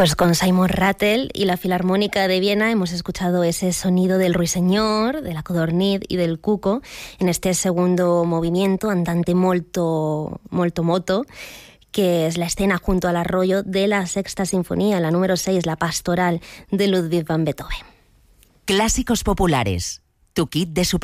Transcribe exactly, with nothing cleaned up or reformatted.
Pues con Simon Rattle y la Filarmónica de Viena hemos escuchado ese sonido del ruiseñor, de la codorniz y del cuco en este segundo movimiento, andante molto, molto moto, que es la escena junto al arroyo de la Sexta Sinfonía, la número seis, la Pastoral de Ludwig van Beethoven. Clásicos populares, tu kit de super